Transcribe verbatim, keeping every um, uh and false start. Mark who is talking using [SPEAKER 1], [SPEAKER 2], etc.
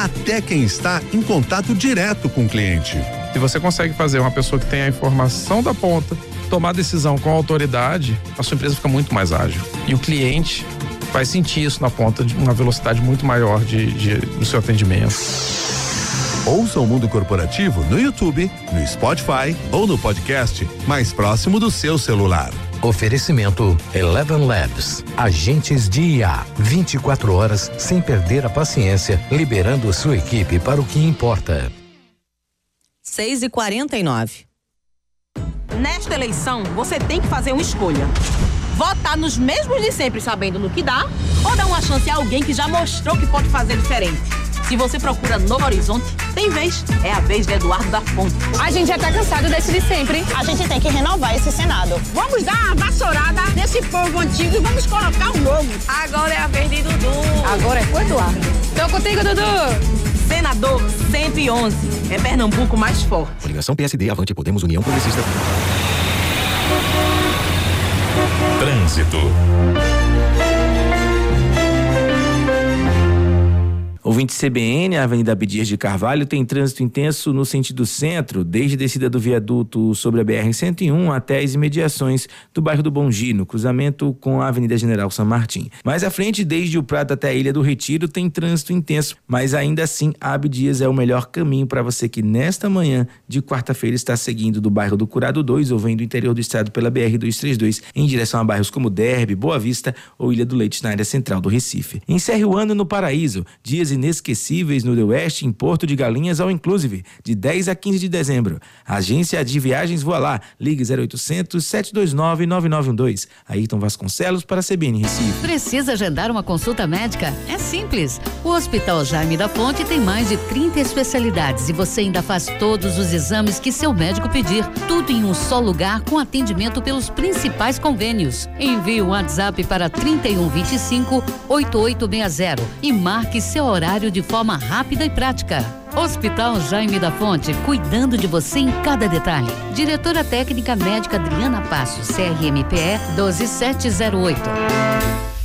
[SPEAKER 1] até quem está em contato direto com o cliente.
[SPEAKER 2] Se você consegue fazer uma pessoa que tem a informação da ponta tomar decisão com autoridade, a sua empresa fica muito mais ágil. E o cliente vai sentir isso na ponta de uma velocidade muito maior de, de, do seu atendimento.
[SPEAKER 1] Ouça o Mundo Corporativo no YouTube, no Spotify ou no podcast mais próximo do seu celular.
[SPEAKER 3] Oferecimento Eleven Labs, agentes de I A, vinte e quatro horas sem perder a paciência, liberando sua equipe para o que importa.
[SPEAKER 4] seis e quarenta e nove.
[SPEAKER 5] Nesta eleição, você tem que fazer uma escolha. Votar nos mesmos de sempre, sabendo no que dá, ou dar uma chance a alguém que já mostrou que pode fazer diferente. Se você procura Novo Horizonte, tem vez. É a vez de Eduardo da Fonte.
[SPEAKER 6] A gente já tá cansado desse de sempre.
[SPEAKER 7] A gente tem que renovar esse Senado.
[SPEAKER 8] Vamos dar uma vassourada nesse povo antigo e vamos colocar um novo.
[SPEAKER 5] Agora é a vez de Dudu.
[SPEAKER 6] Agora é com o Eduardo. Tô contigo, Dudu.
[SPEAKER 5] Senador cento e onze. É Pernambuco mais forte.
[SPEAKER 3] Coligação P S D, Avante, Podemos, União Progressista.
[SPEAKER 1] Trânsito.
[SPEAKER 9] Ouvinte C B N, a Avenida Abdias de Carvalho tem trânsito intenso no sentido centro, desde a descida do viaduto sobre a B R cento e um até as imediações do bairro do Bongi, no cruzamento com a Avenida General San Martín. Mais à frente, desde o Prado até a Ilha do Retiro, tem trânsito intenso, mas ainda assim a Abdias é o melhor caminho para você que nesta manhã de quarta-feira está seguindo do bairro do Curado dois ou vem do interior do estado pela B R duzentos e trinta e dois em direção a bairros como Derby, Boa Vista ou Ilha do Leite na área central do Recife. Encerre o ano no Paraíso, dias inesquecíveis no The West, em Porto de Galinhas ao Inclusive, de dez a quinze de dezembro. Agência de Viagens Voa Lá, ligue zero oitocentos, sete dois nove, nove nove um dois. Ayrton Vasconcelos para a C B N Recife.
[SPEAKER 10] Precisa agendar uma consulta médica? É simples. O Hospital Jaime da Fonte tem mais de trinta especialidades e você ainda faz todos os exames que seu médico pedir. Tudo em um só lugar com atendimento pelos principais convênios. Envie um WhatsApp para trinta e um, vinte e cinco, oitenta e oito sessenta e marque seu horário de forma rápida e prática. Hospital Jaime da Fonte, cuidando de você em cada detalhe. Diretora Técnica Médica Adriana Passos, C R M P E um dois sete zero oito.